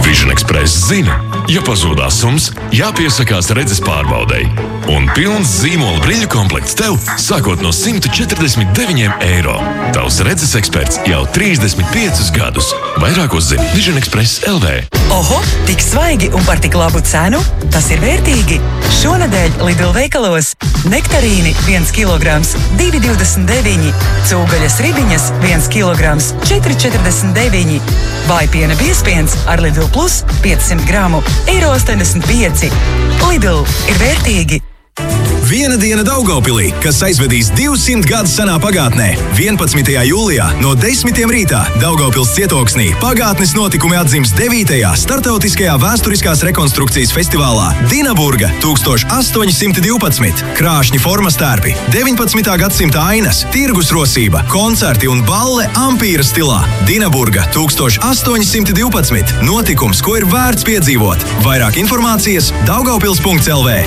Vision Express zina, ja pazūd asums, jāpiesakās redzes pārbaudei. Un pilns zīmola brīļu komplekts tev sākot no €149. Tavs redzes eksperts jau 35 gadus. Vairāk uzzini Vision Express LV. Oho, tik svaigi un par tik labu cenu? Tas ir vērtīgi. Šonedēļ Lidl veikalos nektarīni 1 kilograms 2,29, cūgaļas ribiņas 1 kilograms 4,49, vājpiena biezpiens ar Lidl Plus 500 gramu €1,85. Lidl ir vērtīgi. Viena diena Daugavpilī, kas aizvedīs 200 gadus senā pagātnē. 11. jūlijā no 10 rītā Daugavpils cietoksnī pagātnes notikumi atzīmes 9. startautiskajā vēsturiskās rekonstrukcijas festivālā Dinaburga 1812, krāšņi formas tērpi, 19. gadsimta ainas, tirgus rosība, koncerti un balle ampīra stilā. Dinaburga 1812, notikums, ko ir vērts piedzīvot. Vairāk informācijas daugavpils.lv.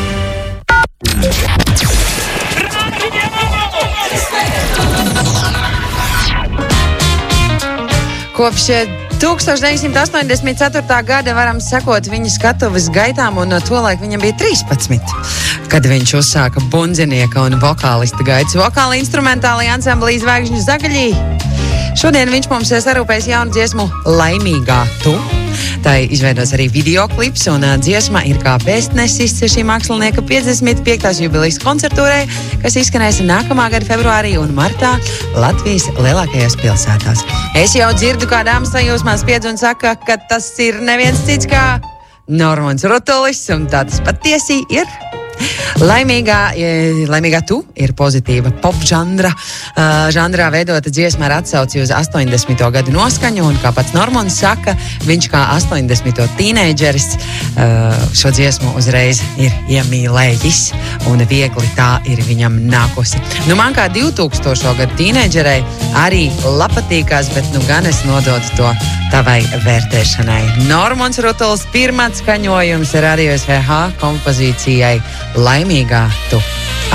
Kopš 1984. gada varam sekot viņa skatuves gaitām, un tolaik viņam bija 13, kad viņš uzsāka bundzinieka un vokālista gaitas vokāli instrumentālajā ansamblī Zvaigžņu zagaļī. Šodien viņš mums sarūpēs jaunu dziesmu Laimīgā tu. Tai izveidos arī videoklips, un dziesma ir kā vēstnesis šī mākslinieka 55. jubilejas koncertūrē, kas izskanēs nākamā gada februārī un martā Latvijas lielākajās pilsētās. Es jau dzirdu, kā dāmas sajūsmā spiedz un saka, ka tas ir neviens cits kā Normons Rutulis, un tā tas patiesi ir. Laimīgā tu ir pozitīva pop žanrā veidota dziesma ar atsauci uz 80. gadu noskaņu, un kā pats Normons saka, viņš kā 80. tīneidžeris šo dziesmu uzreiz ir iemīlējis, un viegli tā ir viņam nākusi. Nu, man kā 2000. gadu tīneidžerei arī patīkās, bet nu gan es nododu to tavai vērtēšanai. Normons Rutulis pirmā skaņojums Radio SVH kompozīcijai Laimīgā tu.